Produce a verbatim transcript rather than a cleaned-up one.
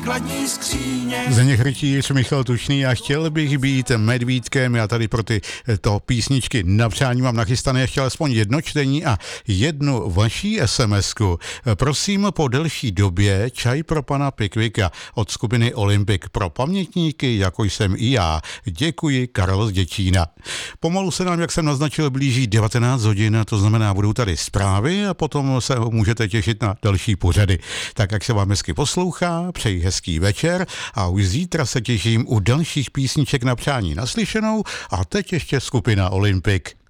výkladní skříně. Zdeněk Rytíř, Michal Tučný a chtěl bych být medvídkem. Já tady pro ty to písničky na přání mám nachystané, chtěl aspoň jedno čtení a jednu vaší SMSku. Prosím po delší době čaj pro pana Pikvika od skupiny Olympic pro pamětníky, jako jsem i já. Děkuji, Karel z Děčína. Pomalu se nám, jak jsem naznačil, blíží devatenáct hodin, to znamená, budou tady zprávy a potom se můžete těšit na další pořady. Tak jak se vám hezky poslouchá, přeji hezký večer a už zítra se těším u dalších písniček na přání naslyšenou a teď ještě skupina Olympic.